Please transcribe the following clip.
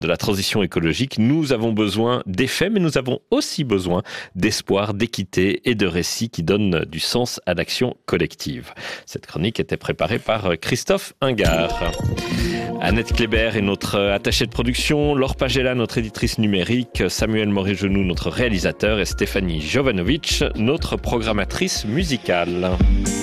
de la transition écologique. Nous avons besoin d'effets, mais nous avons aussi besoin d'espoir, d'équité et de récits qui donnent du sens à l'action collective. Cette chronique était préparée par Christophe Ingard. Annette Kléber est notre attachée de production, Laure Pagella, notre éditrice numérique, Samuel Moret-Genoux, notre réalisateur, et Stéphanie Jovanovic, notre programmatrice musicale.